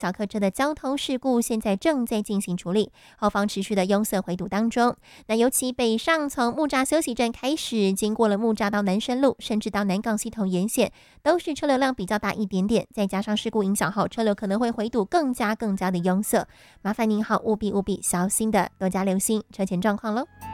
小客车的交通事故现在正在进行处理，后方持续的拥塞回堵当中。那尤其北上从木栅休息站开始，经过了木栅到南深路，甚至到南港系统沿线，都是车流量比较大一点点。再加上事故影响后，车流可能会回堵更加的拥塞。麻烦您务必小心的多加留心车前状况喽。